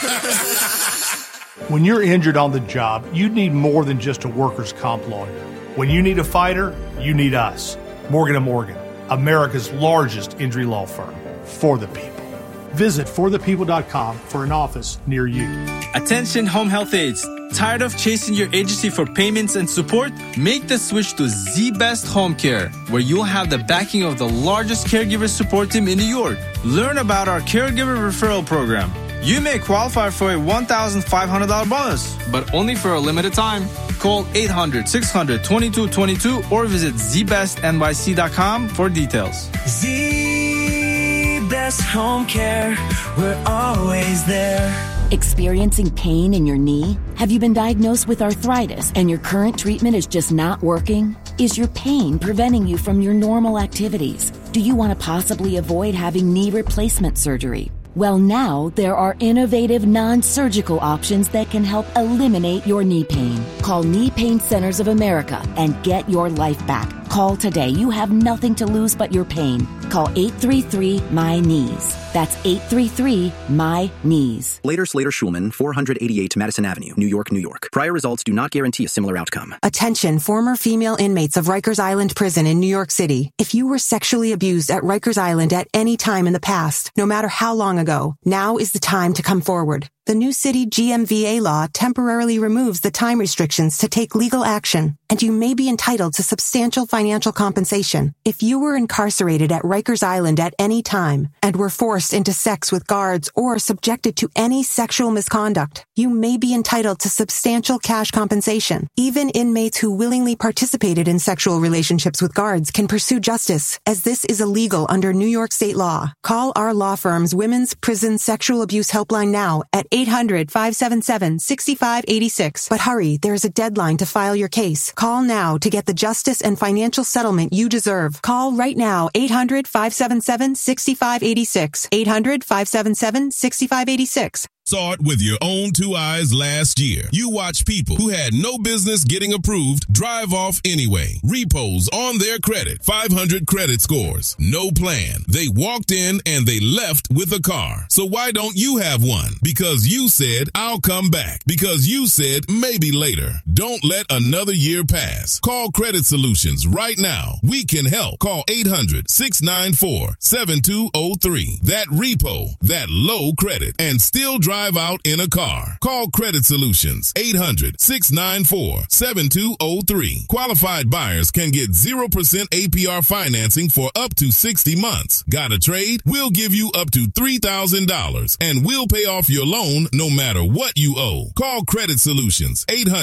When you're injured on the job, you need more than just a workers' comp lawyer. When you need a fighter, you need us. Morgan & Morgan, America's largest injury law firm. For the people. Visit forthepeople.com for an office near you. Attention home health aides. Tired of chasing your agency for payments and support? Make the switch to ZBest Home Care, where you'll have the backing of the largest caregiver support team in New York. Learn about our caregiver referral program. You may qualify for a $1,500 bonus, but only for a limited time. Call 800-600-2222 or visit zbestnyc.com for details. Best Home Care, we're always there. Experiencing pain in your knee? Have you been diagnosed with arthritis and your current treatment is just not working? Is your pain preventing you from your normal activities? Do you want to possibly avoid having knee replacement surgery? Well, now there are innovative non-surgical options that can help eliminate your knee pain. Call Knee Pain Centers of America and get your life back. Call today. You have nothing to lose but your pain. Call 833-MY-KNEES. That's 833-MY-KNEES. Later Slater Schulman, 488 Madison Avenue, New York, New York. Prior results do not guarantee a similar outcome. Attention, former female inmates of Rikers Island Prison in New York City. If you were sexually abused at Rikers Island at any time in the past, no matter how long ago, now is the time to come forward. The new city GMVA law temporarily removes the time restrictions to take legal action, and you may be entitled to substantial financial compensation. If you were incarcerated at Rikers Island at any time and were forced into sex with guards or subjected to any sexual misconduct, you may be entitled to substantial cash compensation. Even inmates who willingly participated in sexual relationships with guards can pursue justice, as this is illegal under New York state law. Call our law firm's Women's Prison Sexual Abuse Helpline now at 800-577-6586. But hurry, there is a deadline to file your case. Call now to get the justice and financial settlement you deserve. Call right now, 800-577-6586. 800-577-6586. Saw it with your own two eyes last year. You watch people who had no business getting approved drive off anyway. Repos on their credit. 500 credit scores. No plan. They walked in and they left with a car. So why don't you have one? Because you said, I'll come back. Because you said, maybe later. Don't let another year pass. Call Credit Solutions right now. We can help. Call 800-694-7203. That repo, that low credit, and still drive out in a car. Call Credit Solutions, 800-694-7203. Qualified buyers can get 0% APR financing for up to 60 months. Got a trade? We'll give you up to $3,000 and we'll pay off your loan no matter what you owe. Call Credit Solutions,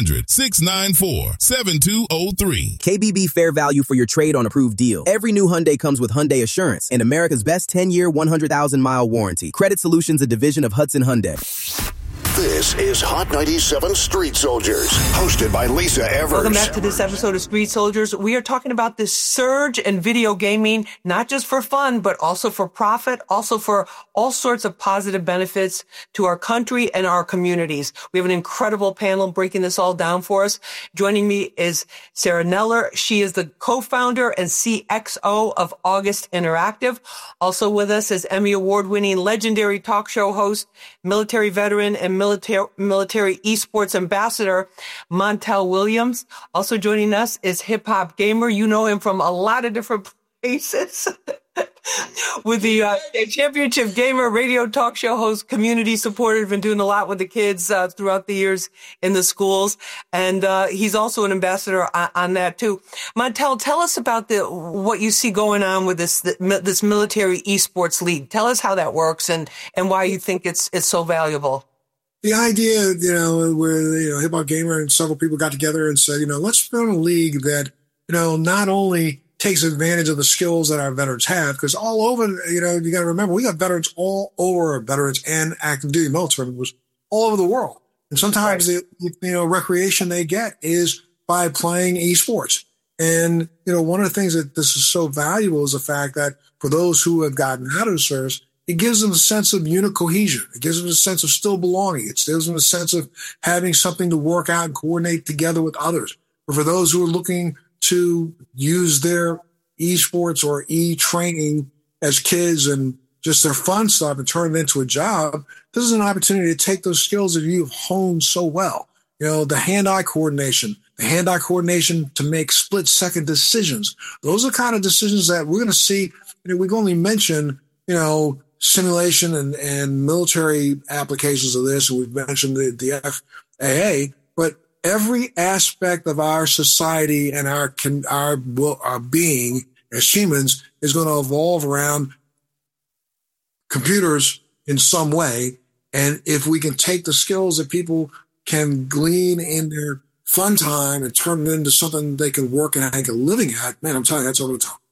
800-694-7203. KBB Fair Value for your trade on approved deal. Every new Hyundai comes with Hyundai Assurance and America's best 10-year, 100,000-mile warranty. Credit Solutions, a division of Hudson Hyundai. This is Hot 97 Street Soldiers, hosted by Lisa Evers. Welcome back to this episode of Street Soldiers. We are talking about this surge in video gaming, not just for fun, but also for profit, also for all sorts of positive benefits to our country and our communities. We have an incredible panel breaking this all down for us. Joining me is Sarah Neller. She is the co-founder and CXO of August Interactive. Also with us is Emmy Award-winning legendary talk show host, military veteran, and military esports ambassador, Montel Williams. Also joining us is hip hop gamer. You know him from a lot of different places. With the championship gamer, radio talk show host, community supporter, been doing a lot with the kids throughout the years in the schools. And he's also an ambassador on that too. Montel, tell us about what you see going on with this military esports league. Tell us how that works and why you think it's so valuable. The idea, where, Hip Hop Gamer and several people got together and said, let's build a league that, not only takes advantage of the skills that our veterans have, because all over, you got to remember, we got veterans all over, veterans and active duty military members all over the world. And sometimes the recreation they get is by playing esports. And, one of the things that this is so valuable is the fact that for those who have gotten out of the service, it gives them a sense of unit cohesion. It gives them a sense of still belonging. It gives them a sense of having something to work out and coordinate together with others. But for those who are looking to use their esports or e-training as kids and just their fun stuff and turn it into a job. This is an opportunity to take those skills that you've honed so well. The hand-eye coordination, to make split-second decisions. Those are the kind of decisions that we're going to see. We've only mentioned, simulation and military applications of this, and we've mentioned the FAA, but every aspect of our society and our being as humans is going to evolve around computers in some way. And if we can take the skills that people can glean in their fun time and turn it into something they can work and make a living at, man, I'm telling you, that's over the top.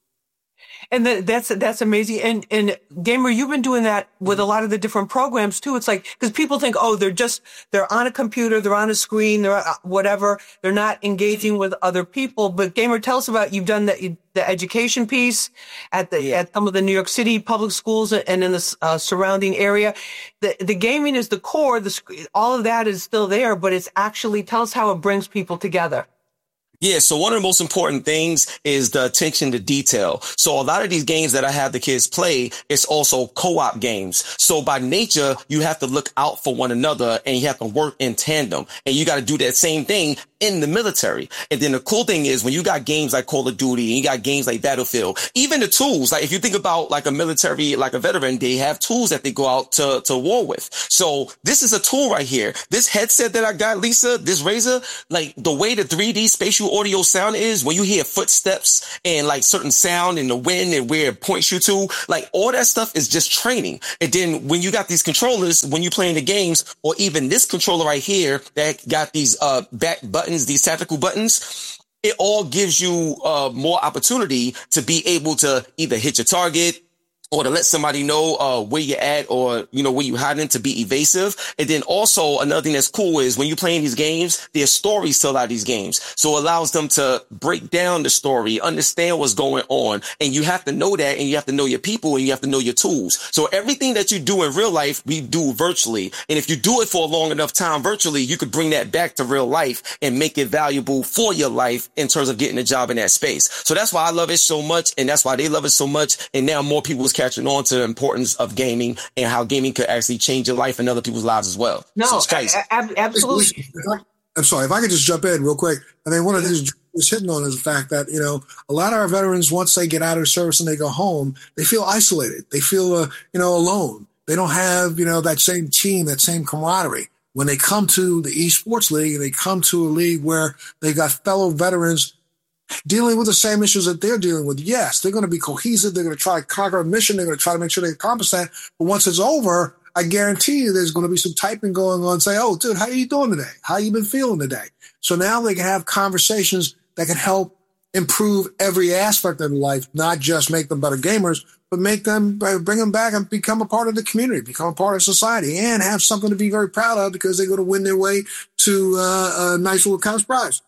And that's amazing. And Gamer, you've been doing that with a lot of the different programs too. It's like, because people think, oh, they're on a computer, they're on a screen, they're whatever. They're not engaging with other people. But Gamer, tell us about, you've done the education piece at some of the New York City public schools and in the surrounding area. The gaming is the core. All of that is still there, but it's actually, tell us how it brings people together. Yeah, so one of the most important things is the attention to detail. So a lot of these games that I have the kids play, it's also co-op games. So by nature, you have to look out for one another and you have to work in tandem. And you got to do that same thing in the military. And then the cool thing is when you got games like Call of Duty and you got games like Battlefield, even the tools, like if you think about like a military, like a veteran, they have tools that they go out to war with. So this is a tool right here. This headset that I got, Lisa, this Razer, like the way the 3D spatial audio sound is, when you hear footsteps and like certain sound in the wind and where it points you to, like all that stuff is just training. And then when you got these controllers, when you're playing the games, or even this controller right here that got these back buttons, these tactical buttons, it all gives you more opportunity to be able to either hit your target or to let somebody know where you're at, or, where you're hiding, to be evasive. And then also another thing that's cool is when you're playing these games, there's stories to a lot of these games. So it allows them to break down the story, understand what's going on. And you have to know that, and you have to know your people, and you have to know your tools. So everything that you do in real life, we do virtually. And if you do it for a long enough time virtually, you could bring that back to real life and make it valuable for your life in terms of getting a job in that space. So that's why I love it so much. And that's why they love it so much. And now more people is catching on to the importance of gaming and how gaming could actually change your life and other people's lives as well. No, so absolutely. I'm sorry, if I could just jump in real quick. I mean, one of the things was hitting on is the fact that, a lot of our veterans, once they get out of service and they go home, they feel isolated. They feel, alone. They don't have, that same team, that same camaraderie. When they come to the esports league and they come to a league where they got fellow veterans dealing with the same issues that they're dealing with, yes, they're going to be cohesive. They're going to try to conquer a mission. They're going to try to make sure they accomplish that. But once it's over, I guarantee you there's going to be some typing going on. Say, oh, dude, how you doing today? How you been feeling today? So now they can have conversations that can help improve every aspect of their life, not just make them better gamers, but bring them back and become a part of the community, become a part of society, and have something to be very proud of because they're going to win their way to a nice little cash prize.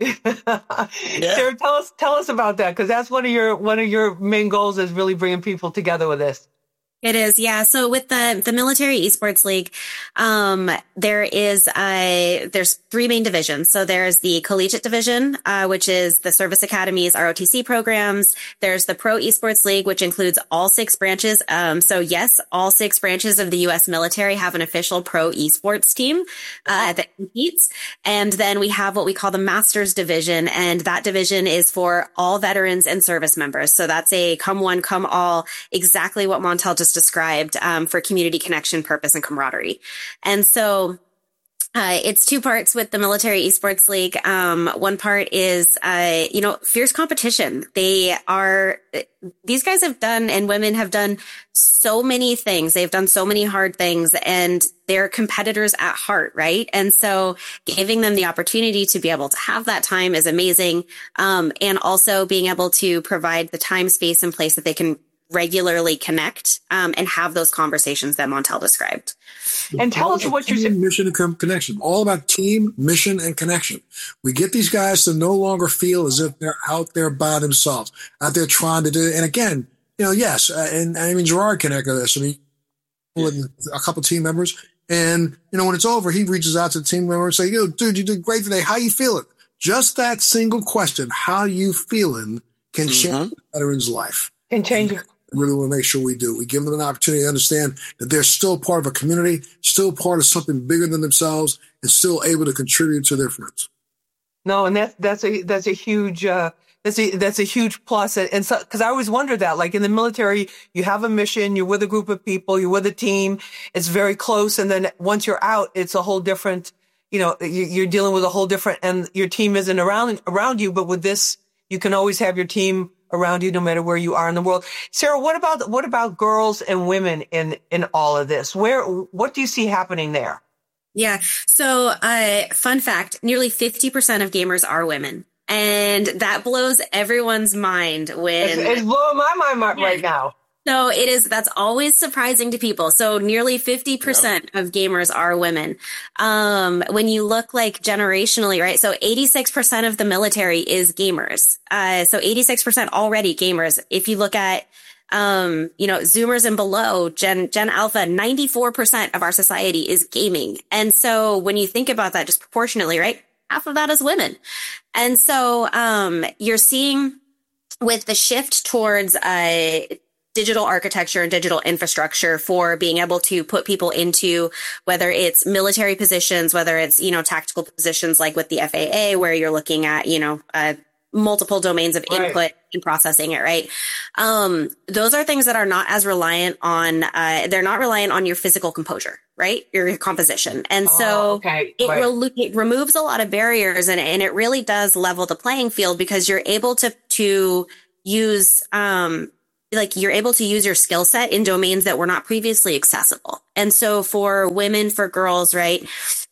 Sarah, tell us about that, because that's one of your main goals, is really bringing people together with this. It is, yeah. So with the Military Esports League, there's three main divisions. So there's the collegiate division, which is the service academies, ROTC programs. There's the Pro Esports League, which includes all 6 branches. So yes, all 6 branches of the U.S. military have an official pro esports team that competes. And then we have what we call the Masters division, and that division is for all veterans and service members. So that's a come one, come all, exactly what Montel just described, for community connection, purpose, and camaraderie. And so it's 2 parts with the Military Esports League. One part is, fierce competition. These guys have done, and women have done so many things. They've done so many hard things, and they're competitors at heart, right? And so giving them the opportunity to be able to have that time is amazing. And also being able to provide the time, space, and place that they can regularly connect, and have those conversations that Montel described. And tell us what you're saying. Mission and connection. All about team, mission, and connection. We get these guys to no longer feel as if they're out there by themselves, out there trying to do it. And again, yes, and I mean, Gerard can echo this. I mean, with a couple team members, and when it's over, he reaches out to the team member and say, dude, you did great today. How you feeling? Just that single question, how you feeling, can change a veteran's life. Can change it. I really want to make sure we do. We give them an opportunity to understand that they're still part of a community, still part of something bigger than themselves, and still able to contribute to their friends. No, and that's a huge that's a huge plus. And so, because I always wondered that, like in the military, you have a mission, you're with a group of people, you're with a team, it's very close, and then once you're out, it's a whole different. You're dealing with a whole different, and your team isn't around you. But with this, you can always have your team around you, no matter where you are in the world. Sarah, what about girls and women in all of this? What do you see happening there? Yeah. So, fun fact, nearly 50% of gamers are women. And that blows everyone's mind when it's blowing my mind right now. So that's always surprising to people. So nearly 50% of gamers are women. When you look like generationally, right? So 86% of the military is gamers. So 86% already gamers. If you look at, Zoomers and below, Gen Alpha, 94% of our society is gaming. And so when you think about that just proportionately, right? Half of that is women. And so, you're seeing with the shift towards, digital architecture and digital infrastructure for being able to put people into whether it's military positions, whether it's, tactical positions like with the FAA, where you're looking at, multiple domains of input and processing it, right? Those are things that are not as reliant on, they're not reliant on your physical composure, right? Your composition. And it removes a lot of barriers and it really does level the playing field because you're able to use, you're able to use your skill set in domains that were not previously accessible. And so for women, for girls, right?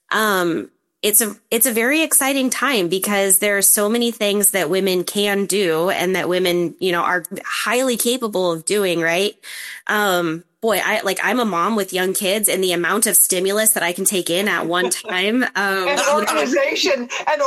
It's a very exciting time because there are so many things that women can do and that women, are highly capable of doing, right? I'm a mom with young kids and the amount of stimulus that I can take in at one time. And organization.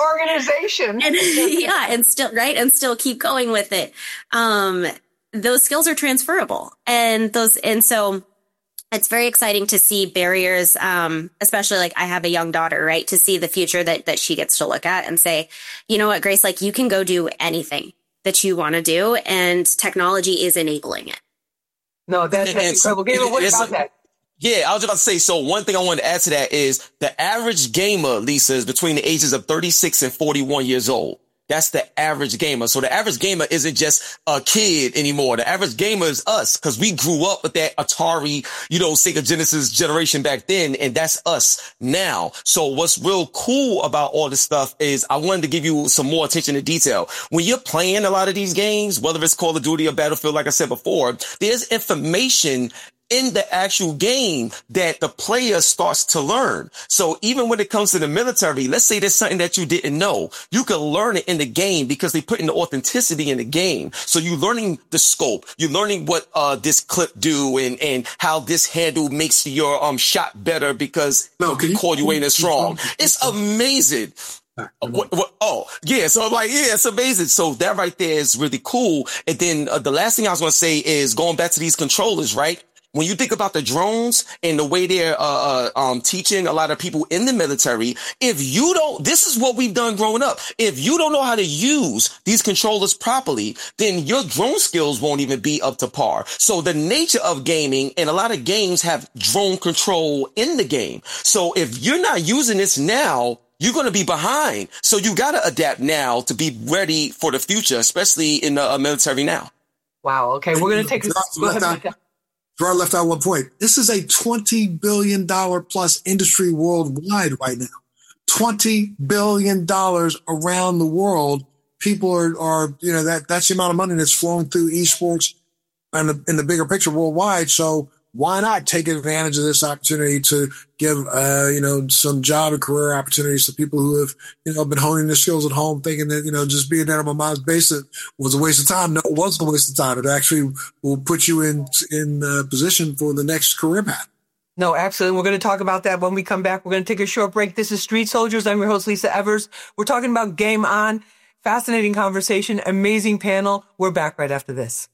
And still keep going with it. Those skills are transferable and so it's very exciting to see barriers, especially like I have a young daughter, right? To see the future that she gets to look at and say, you know what, Grace, like you can go do anything that you want to do and technology is enabling it. No, that's incredible. Gamer, what about that? Yeah, I was about to say, so one thing I wanted to add to that is the average gamer, Lisa, is between the ages of 36 and 41 years old. That's the average gamer. So the average gamer isn't just a kid anymore. The average gamer is us because we grew up with that Atari, Sega Genesis generation back then. And that's us now. So what's real cool about all this stuff is I wanted to give you some more attention to detail. When you're playing a lot of these games, whether it's Call of Duty or Battlefield, like I said before, there's information in the actual game that the player starts to learn. So even when it comes to the military, let's say there's something that you didn't know, you can learn it in the game because they put in the authenticity in the game. So you're learning the scope, you're learning what this clip do and how this handle makes your shot better because call you ain't as strong. It's amazing. So it's amazing. So that right there is really cool. And then the last thing I was going to say is going back to these controllers, right? When you think about the drones and the way they're teaching a lot of people in the military, this is what we've done growing up. If you don't know how to use these controllers properly, then your drone skills won't even be up to par. So the nature of gaming and a lot of games have drone control in the game. So if you're not using this now, you're going to be behind. So you got to adapt now to be ready for the future, especially in the military now. Wow. Okay. We're going to take this. Gerard left out one point. This is a $20 billion plus industry worldwide right now. $20 billion around the world. People are that's the amount of money that's flowing through esports and in the bigger picture worldwide. So why not take advantage of this opportunity to give, some job and career opportunities to people who have, been honing their skills at home, thinking that, just being there on my mom's basement was a waste of time. No, it wasn't a waste of time. It actually will put you in position for the next career path. No, absolutely. We're going to talk about that when we come back. We're going to take a short break. This is Street Soldiers. I'm your host, Lisa Evers. We're talking about Game On. Fascinating conversation. Amazing panel. We're back right after this.